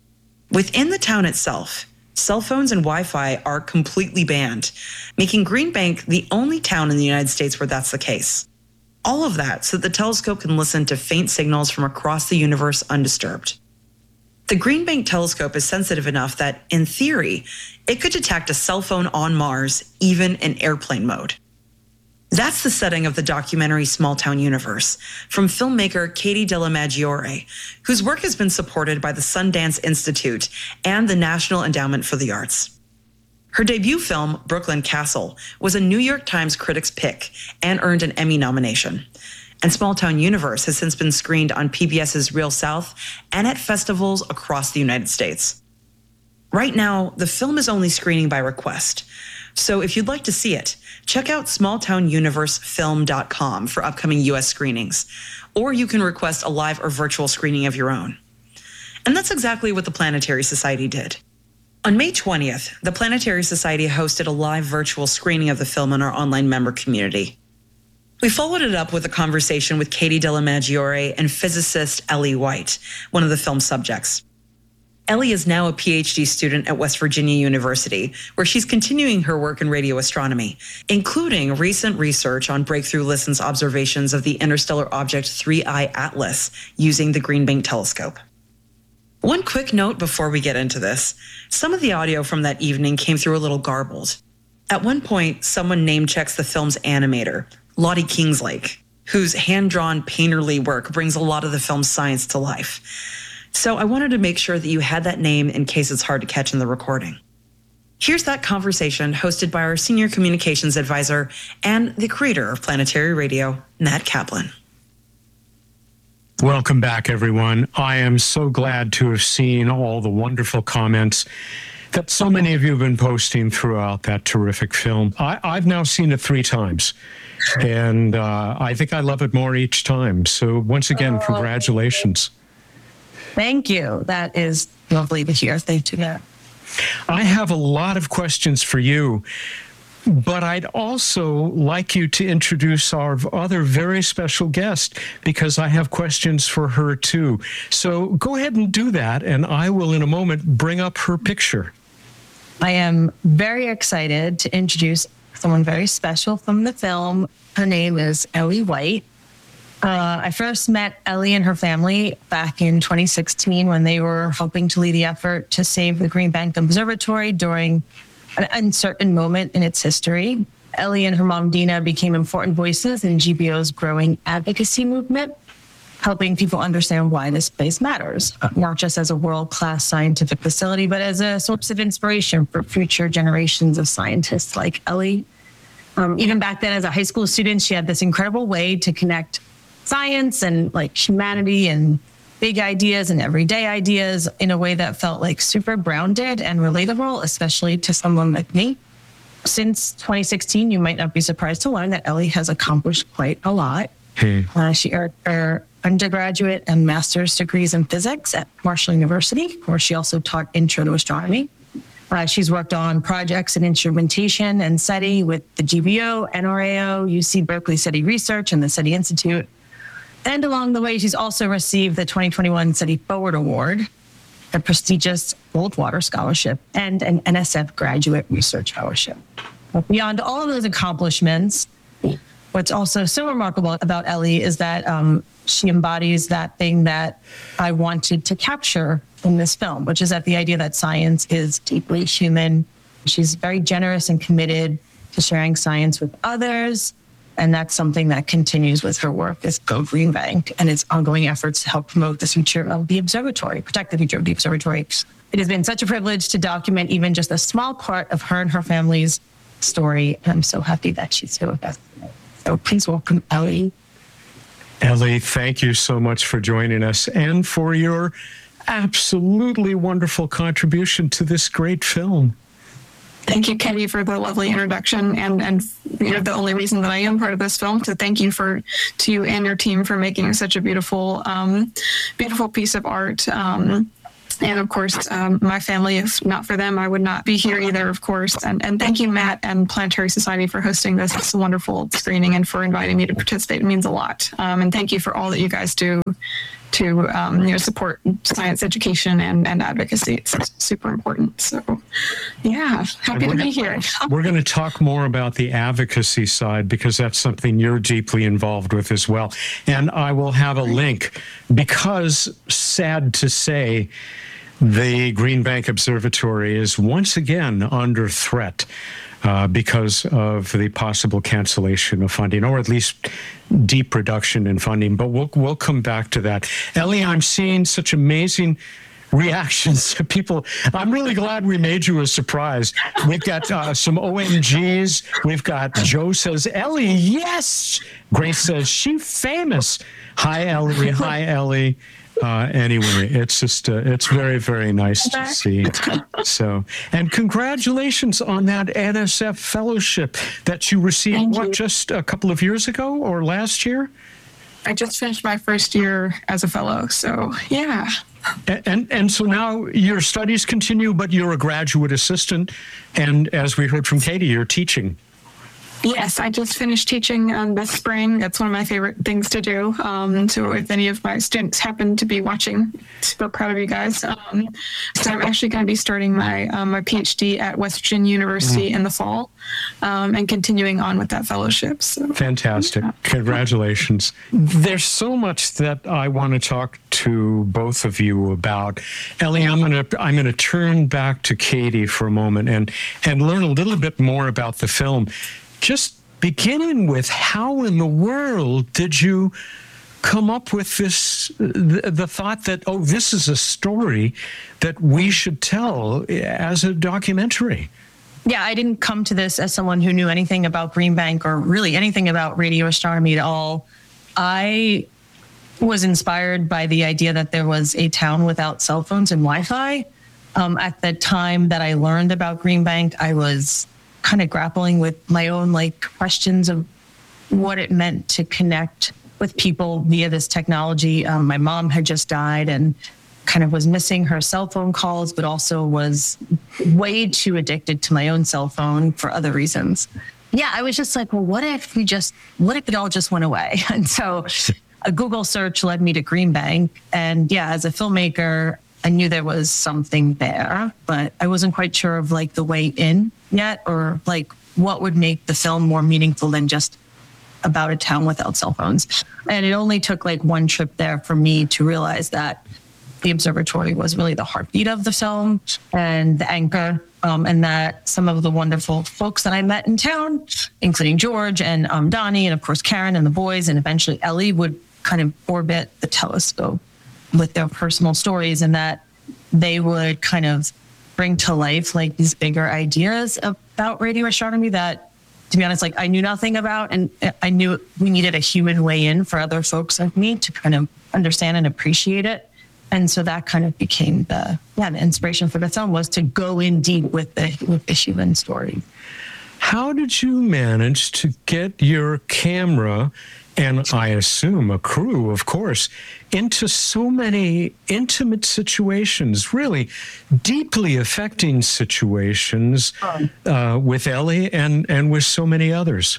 Within the town itself, cell phones and Wi-Fi are completely banned, making Green Bank the only town in the United States where that's the case. All of that so that the telescope can listen to faint signals from across the universe undisturbed. The Green Bank telescope is sensitive enough that, in theory, it could detect a cell phone on Mars, even in airplane mode. That's the setting of the documentary Small Town Universe from filmmaker Katie Dellamaggiore, whose work has been supported by the Sundance Institute and the National Endowment for the Arts. Her debut film, Brooklyn Castle, was a New York Times Critics' Pick and earned an Emmy nomination. And Small Town Universe has since been screened on P B S's Real South and at festivals across the United States. Right now, the film is only screening by request. So if you'd like to see it, check out small town universe film dot com for upcoming U S screenings, or you can request a live or virtual screening of your own. And that's exactly what the Planetary Society did. On May twentieth, the Planetary Society hosted a live virtual screening of the film in our online member community. We followed it up with a conversation with Katie Dellamaggiore and physicist Ellie White, one of the film's subjects. Ellie is now a P H D student at West Virginia University, where she's continuing her work in radio astronomy, including recent research on Breakthrough Listen's observations of the interstellar object three I Atlas using the Green Bank telescope. One quick note before we get into this. Some of the audio from that evening came through a little garbled. At one point, someone name-checks the film's animator, Lottie Kingslake, whose hand-drawn painterly work brings a lot of the film's science to life. So I wanted to make sure that you had that name in case it's hard to catch in the recording. Here's that conversation hosted by our senior communications advisor and the creator of Planetary Radio, Matt Kaplan. Welcome back, everyone. I am so glad to have seen all the wonderful comments that so many of you have been posting throughout that terrific film. I, I've now seen it three times, and uh, I think I love it more each time. So once again, oh, congratulations. Thank you. That is lovely to hear. Thank you. Yeah. I have a lot of questions for you, but I'd also like you to introduce our other very special guest, because I have questions for her too. So go ahead and do that, and I will in a moment bring up her picture. I am very excited to introduce someone very special from the film. Her name is Ellie White. Uh, I first met Ellie and her family back in twenty sixteen when they were helping to lead the effort to save the Green Bank Observatory during an uncertain moment in its history. Ellie and her mom, Dina, became important voices in G B O's growing advocacy movement, helping people understand why this place matters, not just as a world-class scientific facility, but as a source of inspiration for future generations of scientists like Ellie. Um, even back then, as a high school student, she had this incredible way to connect science and like humanity and big ideas and everyday ideas in a way that felt like super grounded and relatable, especially to someone like me. Since twenty sixteen, you might not be surprised to learn that Ellie has accomplished quite a lot. Hey. Uh, she earned her undergraduate and master's degrees in physics at Marshall University, where she also taught intro to astronomy. Uh, she's worked on projects in instrumentation and SETI with the G B O, N R A O, U C Berkeley SETI Research, and the SETI Institute. And along the way, she's also received the twenty twenty-one SETI Forward Award, a prestigious Goldwater Scholarship, and an N S F Graduate Research Fellowship. But beyond all of those accomplishments, what's also so remarkable about Ellie is that um, she embodies that thing that I wanted to capture in this film, which is that the idea that science is deeply human. She's very generous and committed to sharing science with others. And that's something that continues with her work as Go Green Bank and its ongoing efforts to help promote the future of the observatory, protect the future of the observatory. It has been such a privilege to document even just a small part of her and her family's story. And I'm so happy that she's here with us today. So please welcome Ellie. Ellie, thank you so much for joining us and for your absolutely wonderful contribution to this great film. Thank you, Katie, for the lovely introduction, and and you're the only reason that I am part of this film. So thank you for to you and your team for making such a beautiful, um, beautiful piece of art. Um, And of course, um, my family, if not for them, I would not be here either, of course. And, and thank you, Matt and Planetary Society, for hosting this. It's a wonderful screening and for inviting me to participate. It means a lot. Um, and thank you for all that you guys do to um, you know, support science education and, and advocacy. It's super important. So, yeah, happy to be here. We're going to talk more about the advocacy side because that's something you're deeply involved with as well. And I will have a link because, sad to say, the Green Bank Observatory is once again under threat uh, because of the possible cancellation of funding, or at least deep reduction in funding. But we'll we'll come back to that. Ellie, I'm seeing such amazing reactions to people. I'm really glad we made you a surprise. We've got uh, some O M Gs. We've got Joe says, Ellie, yes. Grace says, she famous. Hi, Ellie. Hi, Ellie. Uh, anyway, it's just, uh, it's very, very nice to see. So, and congratulations on that N S F fellowship that you received, Thank what, you. just a couple of years ago or last year? I just finished my first year as a fellow. So, yeah. And, and and so now your studies continue, but you're a graduate assistant. And as we heard from Katie, you're teaching. Yes, I just finished teaching um, this spring. That's one of my favorite things to do. Um, so if any of my students happen to be watching, super proud of you guys. Um, so I'm actually going to be starting my um, my PhD at West Virginia University mm. in the fall um, and continuing on with that fellowship. So, fantastic. Yeah. Congratulations. There's so much that I want to talk to both of you about. Ellie, I'm going to I'm going to turn back to Katie for a moment and and learn a little bit more about the film. Just beginning with, how in the world did you come up with this, the, the thought that, oh, this is a story that we should tell as a documentary? Yeah, I didn't come to this as someone who knew anything about Green Bank or really anything about radio astronomy at all. I was inspired by the idea that there was a town without cell phones and Wi-Fi. Um, at the time that I learned about Green Bank, I was kind of grappling with my own like questions of what it meant to connect with people via this technology. Um, my mom had just died and kind of was missing her cell phone calls, but also was way too addicted to my own cell phone for other reasons. Yeah, I was just like, well, what if we just, what if it all just went away? And so a Google search led me to Green Bank. And yeah, as a filmmaker, I knew there was something there, but I wasn't quite sure of like the way in yet, or like what would make the film more meaningful than just about a town without cell phones. And it only took like one trip there for me to realize that the observatory was really the heartbeat of the film and the anchor, um, and that some of the wonderful folks that I met in town, including George and um, Donnie, and of course Karen and the boys, and eventually Ellie, would kind of orbit the telescope with their personal stories, and that they would kind of bring to life like these bigger ideas about radio astronomy that, to be honest, like I knew nothing about, and I knew we needed a human way in for other folks like me to kind of understand and appreciate it. And so that kind of became the yeah the inspiration for the film, was to go in deep with the with the human story. How did you manage to get your camera, and I assume a crew, of course, into so many intimate situations, really deeply affecting situations uh, with Ellie and, and with so many others?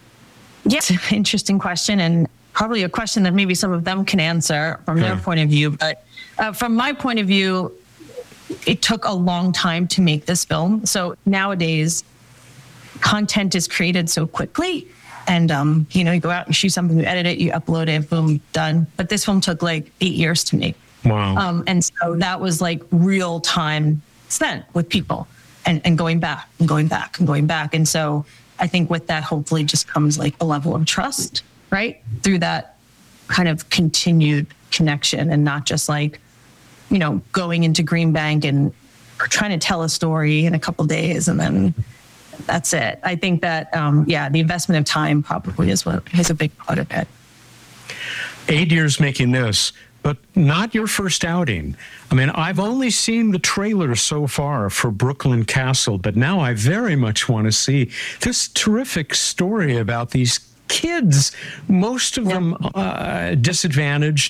Yes, interesting question, and probably a question that maybe some of them can answer from their Yeah. point of view. But uh, from my point of view, it took a long time to make this film. So nowadays, content is created so quickly. And, um, you know, you go out and shoot something, you edit it, you upload it, boom, done. But this film took like eight years to make. Wow. Um, and so that was like real time spent with people and, and going back and going back and going back. And so I think with that, hopefully just comes like a level of trust, right? Through that kind of continued connection, and not just like, you know, going into Green Bank and trying to tell a story in a couple of days and then that's it. I think that, um, yeah, the investment of time probably is what is a big part of it. Eight years making this, but not your first outing. I mean, I've only seen the trailer so far for Brooklyn Castle, but now I very much want to see this terrific story about these kids, most of them uh, disadvantaged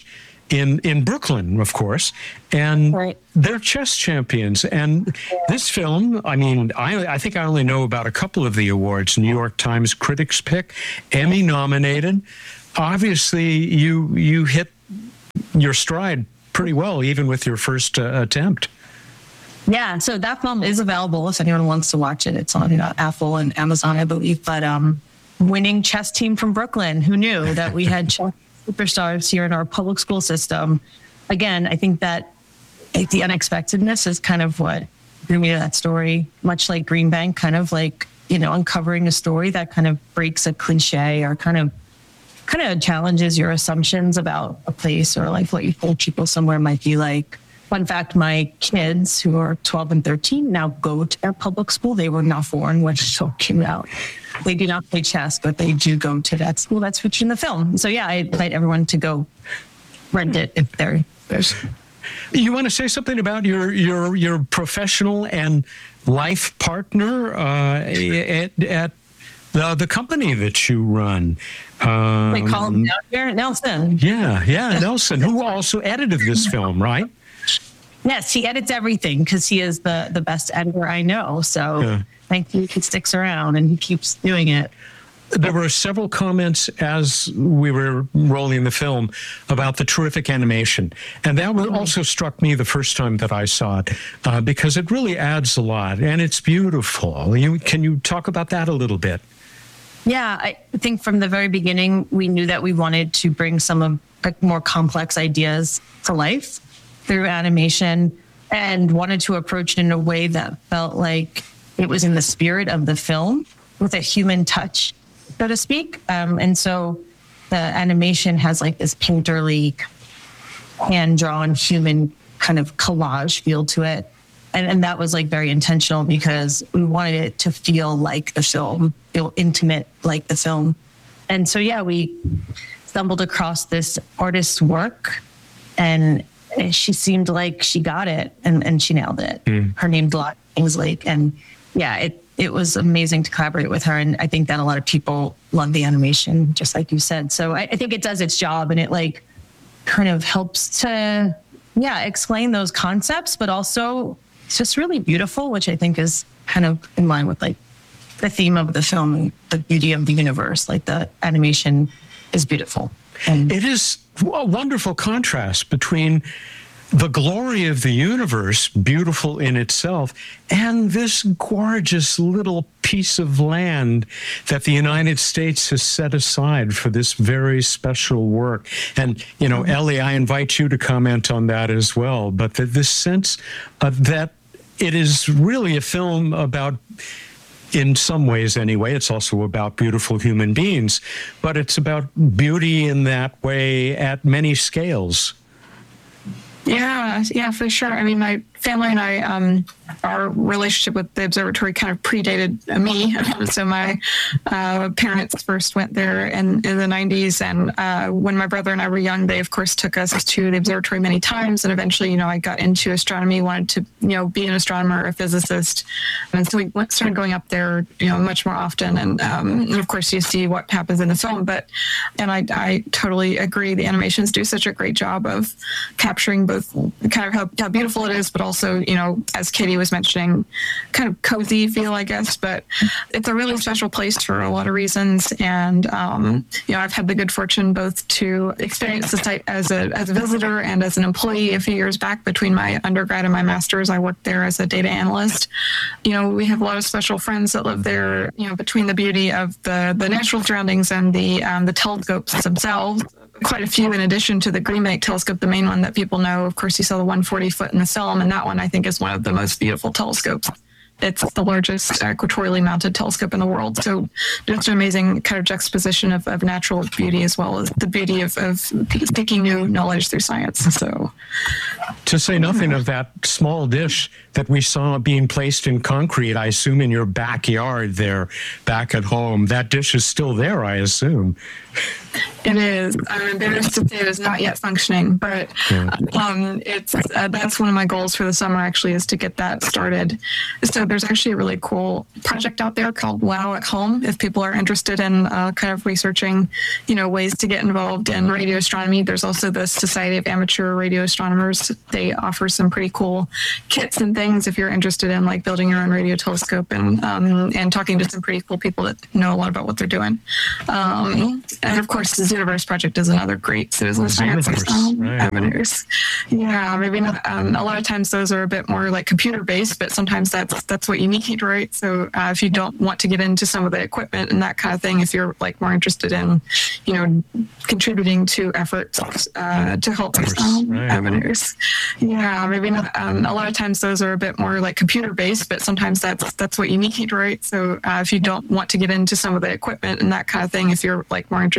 in, in Brooklyn, of course, and right. they're chess champions. And this film, I mean, I, I think I only know about a couple of the awards. New York Times Critics Pick, Emmy nominated. Obviously, you you hit your stride pretty well, even with your first uh, attempt. Yeah, so that film is available if anyone wants to watch it. It's on uh, Apple and Amazon, I believe. But um, winning chess team from Brooklyn, who knew that we had chess superstars here in our public school system? Again, I think that like, the unexpectedness is kind of what drew me to that story, much like Green Bank, kind of like, you know, uncovering a story that kind of breaks a cliche or kind of kind of challenges your assumptions about a place or like what you think people somewhere might be like. Fun fact, my kids who are twelve and thirteen now go to their public school. They were not born when the show came out. They do not play chess, but they do go to that school that's featured in the film. So yeah, I invite everyone to go rent it if they're there's. You want to say something about your your your professional and life partner uh, at, at the the company that you run? Um, they call him down here, Nelson. Yeah, yeah, Nelson, who also edited this film, right? Yes, he edits everything because he is the, the best editor I know. So yeah. Thank you. He sticks around and he keeps doing it. There were several comments as we were rolling the film about the terrific animation. And that also struck me the first time that I saw it uh, because it really adds a lot and it's beautiful. You, can you talk about that a little bit? Yeah, I think from the very beginning, we knew that we wanted to bring some of like, more complex ideas to life through animation and wanted to approach it in a way that felt like it was in the spirit of the film with a human touch, so to speak. Um, and so the animation has like this painterly, hand-drawn human kind of collage feel to it. And, and that was like very intentional because we wanted it to feel like the film, feel intimate like the film. And so, yeah, we stumbled across this artist's work and she seemed like she got it and, and she nailed it. Mm. Her name's Lot Kingslake. And yeah, it, it was amazing to collaborate with her. And I think that a lot of people love the animation, just like you said. So I, I think it does its job and it like kind of helps to, yeah, explain those concepts, but also it's just really beautiful, which I think is kind of in line with like the theme of the film, the beauty of the universe. Like the animation is beautiful. And it is a wonderful contrast between the glory of the universe, beautiful in itself, and this gorgeous little piece of land that the United States has set aside for this very special work. And, you know, Ellie, I invite you to comment on that as well. But the, the sense of that it is really a film about, in some ways anyway, it's also about beautiful human beings, but it's about beauty in that way at many scales. Yeah, yeah, for sure. I mean, my family and I, um, our relationship with the observatory kind of predated me. So my uh, parents first went there in, in the nineties. And uh, when my brother and I were young, they, of course, took us to the observatory many times. And eventually, you know, I got into astronomy, wanted to, you know, be an astronomer, a physicist. And so we went, started going up there, you know, much more often. And, um, and of course, you see what happens in the film. But, and I, I totally agree. The animations do such a great job of capturing both kind of how, how beautiful it is, but also, you know, as Katie was mentioning, kind of cozy feel, I guess, but it's a really special place for a lot of reasons. And, um, you know, I've had the good fortune both to experience the site as a, as a visitor and as an employee a few years back. Between my undergrad and my master's, I worked there as a data analyst. You know, we have a lot of special friends that live there, you know, between the beauty of the, the natural surroundings and the, um, the telescopes themselves. Quite a few in addition to the Green Bank telescope, the main one that people know. Of course, you saw the one hundred forty foot in the film, and that one I think is one of the most beautiful telescopes. It's the largest equatorially mounted telescope in the world. So just an amazing kind of juxtaposition of, of natural beauty as well as the beauty of, of seeking new knowledge through science. So, to say nothing of that small dish that we saw being placed in concrete, I assume in your backyard there, back at home. That dish is still there, I assume. It is. I'm embarrassed to say it is not yet functioning, but um, it's uh, that's one of my goals for the summer. Actually, is to get that started. So there's actually a really cool project out there called Wow at Home. If people are interested in uh, kind of researching, you know, ways to get involved in radio astronomy, there's also the Society of Amateur Radio Astronomers. They offer some pretty cool kits and things if you're interested in like building your own radio telescope and um, and talking to some pretty cool people that know a lot about what they're doing. Um, and of course, the Zooniverse project is another great citizen science um, right. avenues. Yeah, maybe not. Um, a lot of times those are a bit more like computer based, but sometimes that's that's what you need, right? So uh, if you don't want to get into some of the equipment and that kind of thing, if you're like more interested in, you know, contributing to efforts uh, to help um, right. avenues. Yeah, maybe not. Um, a lot of times those are a bit more like computer based, but sometimes that's that's what you need, right? So uh, if you don't want to get into some of the equipment and that kind of thing, if you're like more interested